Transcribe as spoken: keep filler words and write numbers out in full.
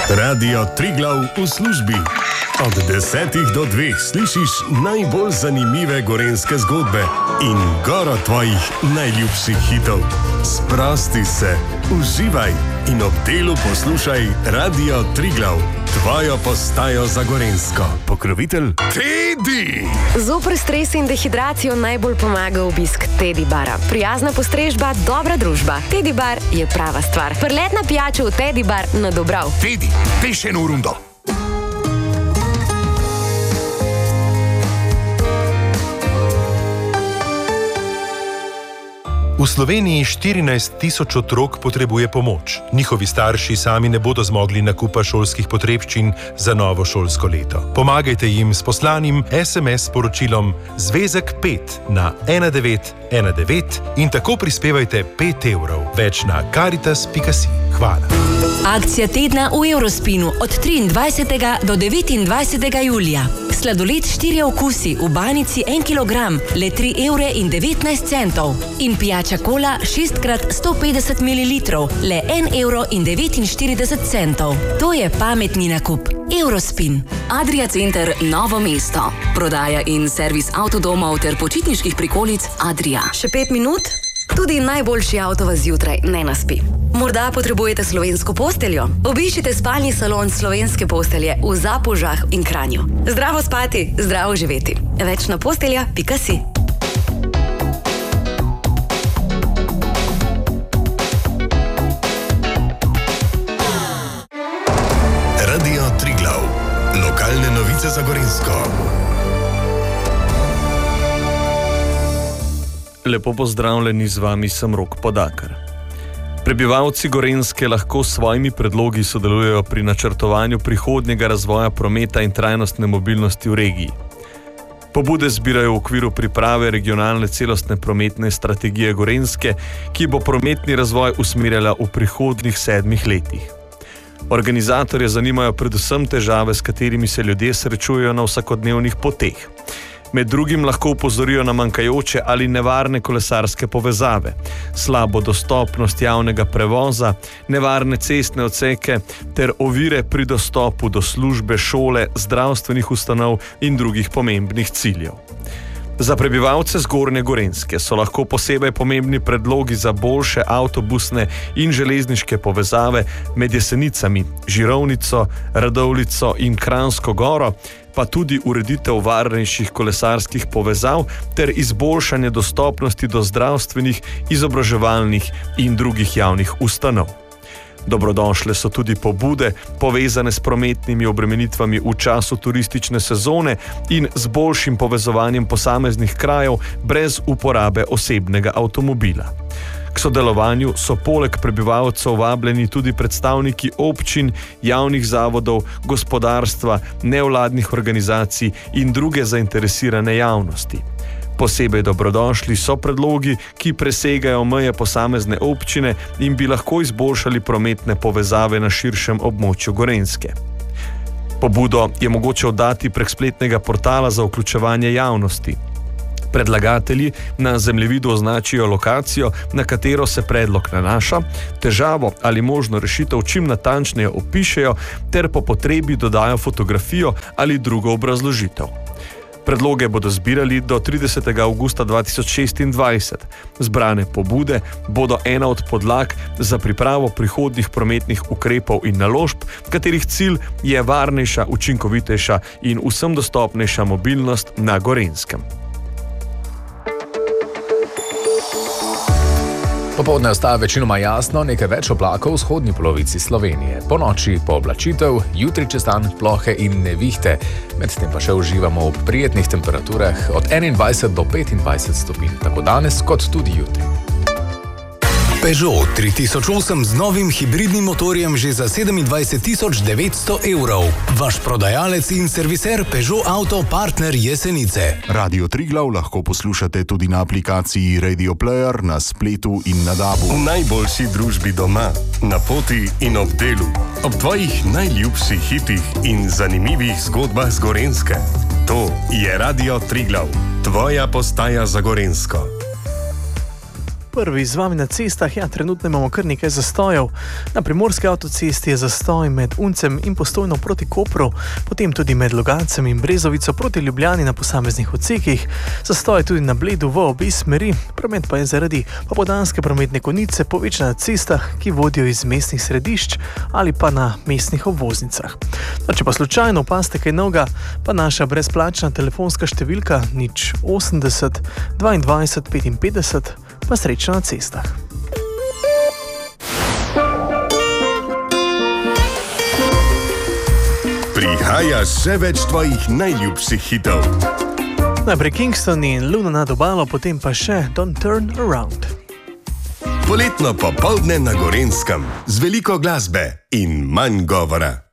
Radio Triglav v službi. Od desetih do dveh slišiš najbolj zanimive gorenjske zgodbe in goro tvojih najljubših hitov. Sprosti se, uživaj in ob delu poslušaj Radio Triglav, tvojo postajo za gorenjsko. Pokrovitelj Teddy. Zoper stres in dehidracijo najbolj pomaga obisk Teddy bara. Prijazna postrežba, dobra družba. Teddy bar je prava stvar. Prletna pijača v Teddy bar na Dobrav. Teddy, peš eno rundo. V Sloveniji štirinajst tisoč otrok potrebuje pomoč. Njihovi starši sami ne bodo zmogli nakupa šolskih potrebščin za novo šolsko leto. Pomagajte jim s poslanim es em es sporočilom Zvezek pet na ena devet ena devet in tako prispevajte pet evrov. Več na karitas pika si. Hvala. Akcija tedna v Eurospinu od triindvajsetega do devetindvajsetega julija. Sladoled štirje okusi v banici en kilogram, le tri evre in devetnajst centov. In pijača kola šest krat sto petdeset mililitrov, le en evro in devetinštirideset centov. To je pametni nakup. Eurospin. Adria Center Novo mesto. Prodaja in servis avtodomov ter počitniških prikolic Adria. Še pet minut? Tudi najboljši avto vas zjutraj ne naspi. Morda potrebujete slovensko posteljo? Obiščite spalni salon Slovenske postelje v Zapožah in Kranju. Zdravo spati, zdravo živeti. Več na postelja pika si. Radio Triglav. Lokalne novice za Gorenjsko. Lepo pozdravljeni, z vami sem Rok Podakar. Prebivalci Gorenjske lahko s svojimi predlogi sodelujejo pri načrtovanju prihodnjega razvoja prometa in trajnostne mobilnosti v regiji. Pobude zbirajo v okviru priprave regionalne celostne prometne strategije Gorenjske, ki bo prometni razvoj usmerjala v prihodnjih sedmih letih. Organizatorje zanimajo predvsem težave, s katerimi se ljudje srečujejo na vsakodnevnih poteh. Med drugim lahko upozorijo na manjkajoče ali nevarne kolesarske povezave, slabo dostopnost javnega prevoza, nevarne cestne odseke ter ovire pri dostopu do službe, šole, zdravstvenih ustanov in drugih pomembnih ciljev. Za prebivalce Zgornje Gorenjske so lahko posebej pomembni predlogi za boljše avtobusne in železniške povezave med Jesenicami, Žirovnico, Radovljico in Kranjsko Goro, pa tudi ureditev varnejših kolesarskih povezav ter izboljšanje dostopnosti do zdravstvenih, izobraževalnih in drugih javnih ustanov. Dobrodošle so tudi pobude, povezane s prometnimi obremenitvami v času turistične sezone in z boljšim povezovanjem posameznih krajev brez uporabe osebnega avtomobila. K sodelovanju so poleg prebivalcev vabljeni tudi predstavniki občin, javnih zavodov, gospodarstva, nevladnih organizacij in druge zainteresirane javnosti. Posebej dobrodošli so predlogi, ki presegajo meje posamezne občine in bi lahko izboljšali prometne povezave na širšem območju Gorenjske. Pobudo je mogoče oddati prek spletnega portala za vključevanje javnosti. Predlagatelji na zemljevidu označijo lokacijo, na katero se predlog nanaša, težavo ali možno rešitev čim natančneje opišejo ter po potrebi dodajo fotografijo ali drugo obrazložitev. Predloge bodo zbirali do tridesetega avgusta dva tisoč šestindvajset. Zbrane pobude bodo ena od podlag za pripravo prihodnjih prometnih ukrepov in naložb, katerih cilj je varnejša, učinkovitejša in vsem dostopnejša mobilnost na Gorenjskem. Popoldne ostaja večinoma jasno, nekaj več oblakov v vzhodni polovici Slovenije. Po noči pooblačitev, jutri čez dan plohe in nevihte. Medtem pa še uživamo v prijetnih temperaturah od enaindvajset do petindvajset stopinj, tako danes kot tudi jutri. Peugeot tri tisoč osem z novim hibridnim motorjem že za sedemindvajset tisoč devetsto evrov. Vaš prodajalec in serviser Peugeot Auto Partner Jesenice. Radio Triglav lahko poslušate tudi na aplikaciji Radio Player, na spletu in na dabu. V najboljši družbi doma, na poti in ob delu, ob tvojih najljubših hitih in zanimivih zgodbah z Gorenjske. To je Radio Triglav, tvoja postaja za Gorenjsko. Prvi z vami na cestah, ja, trenutno imamo kar nekaj zastojev. Na primorski avtocesti je zastoj med Uncem in Postojno proti Kopru, potem tudi med Logatcem in Brezovico proti Ljubljani na posameznih odsekih. Zastoj je tudi na Bledu v obe smeri, promet pa je zaradi popoldanske prometne konice povečan na cestah, ki vodijo iz mestnih središč ali pa na mestnih obvoznicah. No, če pa slučajno opazite kaj novega, pa naša brezplačna telefonska številka nič osemdeset dvaindvajset petinpetdeset, pa srečno na cestah. Prihaja še več tvojih najljubših hitov. Najprej Kingston in Luna nad obalo, potem pa še Don't Turn Around. Poletno popoldne na Gorenjskem z veliko glasbe in manj govora.